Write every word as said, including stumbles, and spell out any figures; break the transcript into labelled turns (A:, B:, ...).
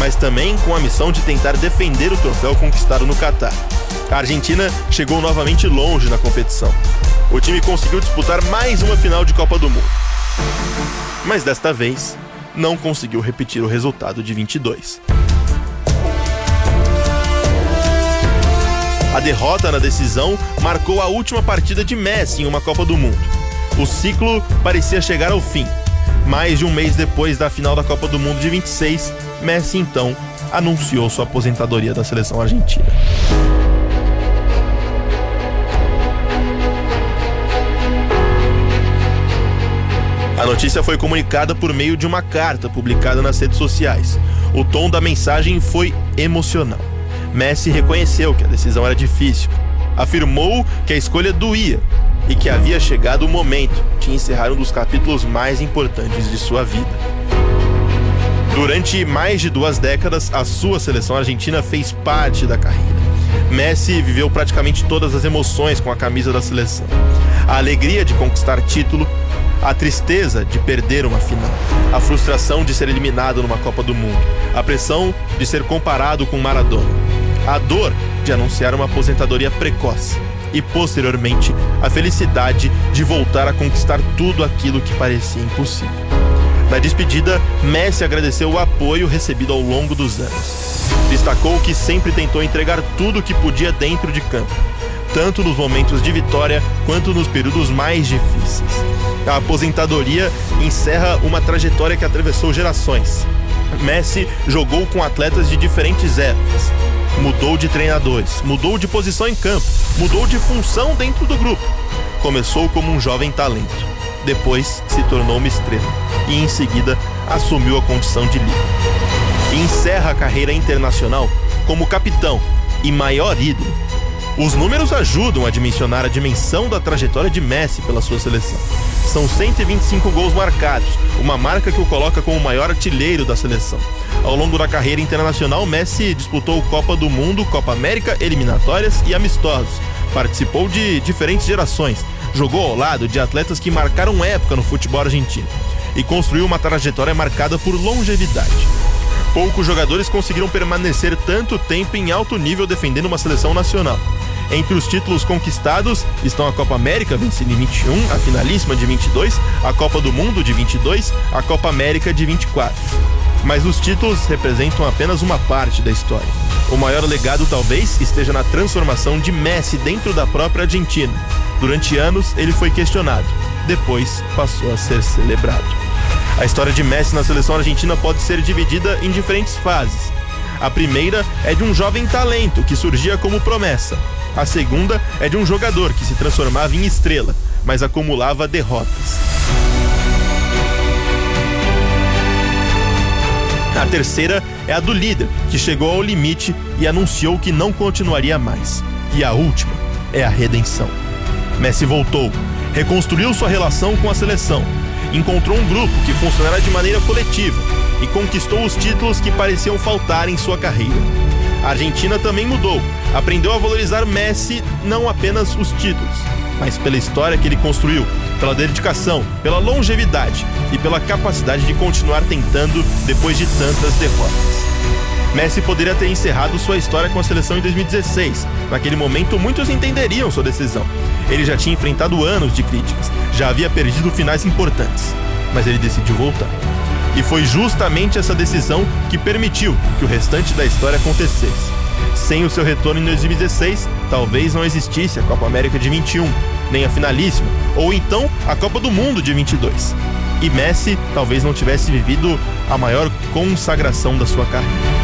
A: mas também com a missão de tentar defender o troféu conquistado no Catar. A Argentina chegou novamente longe na competição. O time conseguiu disputar mais uma final de Copa do Mundo, mas desta vez não conseguiu repetir o resultado de vinte e dois. A derrota na decisão marcou a última partida de Messi em uma Copa do Mundo. O ciclo parecia chegar ao fim. Mais de um mês depois da final da Copa do Mundo de vinte e seis, Messi então anunciou sua aposentadoria da seleção argentina. A notícia foi comunicada por meio de uma carta publicada nas redes sociais. O tom da mensagem foi emocional. Messi reconheceu que a decisão era difícil, afirmou que a escolha doía e que havia chegado o momento de encerrar um dos capítulos mais importantes de sua vida. Durante mais de duas décadas, a sua seleção argentina fez parte da carreira. Messi viveu praticamente todas as emoções com a camisa da seleção. A alegria de conquistar título, a tristeza de perder uma final, a frustração de ser eliminado numa Copa do Mundo, a pressão de ser comparado com Maradona, a dor de anunciar uma aposentadoria precoce e, posteriormente, a felicidade de voltar a conquistar tudo aquilo que parecia impossível. Na despedida, Messi agradeceu o apoio recebido ao longo dos anos. Destacou que sempre tentou entregar tudo o que podia dentro de campo, tanto nos momentos de vitória quanto nos períodos mais difíceis. A aposentadoria encerra uma trajetória que atravessou gerações. Messi jogou com atletas de diferentes épocas, mudou de treinadores, mudou de posição em campo, mudou de função dentro do grupo. Começou como um jovem talento, depois se tornou uma estrela e em seguida assumiu a condição de líder. E encerra a carreira internacional como capitão e maior ídolo. Os números ajudam a dimensionar a dimensão da trajetória de Messi pela sua seleção. São cento e vinte e cinco gols marcados, uma marca que o coloca como o maior artilheiro da seleção. Ao longo da carreira internacional, Messi disputou Copa do Mundo, Copa América, eliminatórias e amistosos. Participou de diferentes gerações, jogou ao lado de atletas que marcaram época no futebol argentino e construiu uma trajetória marcada por longevidade. Poucos jogadores conseguiram permanecer tanto tempo em alto nível defendendo uma seleção nacional. Entre os títulos conquistados estão a Copa América, vencida em vinte e um, a finalíssima de vinte e dois, a Copa do Mundo de vinte e dois, a Copa América de vinte e quatro. Mas os títulos representam apenas uma parte da história. O maior legado talvez esteja na transformação de Messi dentro da própria Argentina. Durante anos ele foi questionado, depois passou a ser celebrado. A história de Messi na seleção argentina pode ser dividida em diferentes fases. A primeira é de um jovem talento que surgia como promessa. A segunda é de um jogador que se transformava em estrela, mas acumulava derrotas. A terceira é a do líder, que chegou ao limite e anunciou que não continuaria mais. E a última é a redenção. Messi voltou, reconstruiu sua relação com a seleção, encontrou um grupo que funcionara de maneira coletiva e conquistou os títulos que pareciam faltar em sua carreira. A Argentina também mudou, aprendeu a valorizar Messi não apenas os títulos, mas pela história que ele construiu, pela dedicação, pela longevidade e pela capacidade de continuar tentando depois de tantas derrotas. Messi poderia ter encerrado sua história com a seleção em dois mil e dezesseis. Naquele momento, muitos entenderiam sua decisão. Ele já tinha enfrentado anos de críticas, já havia perdido finais importantes, mas ele decidiu voltar. E foi justamente essa decisão que permitiu que o restante da história acontecesse. Sem o seu retorno em dois mil e dezesseis, talvez não existisse a Copa América de vinte e um, nem a finalíssima, ou então a Copa do Mundo de vinte e dois. E Messi talvez não tivesse vivido a maior consagração da sua carreira.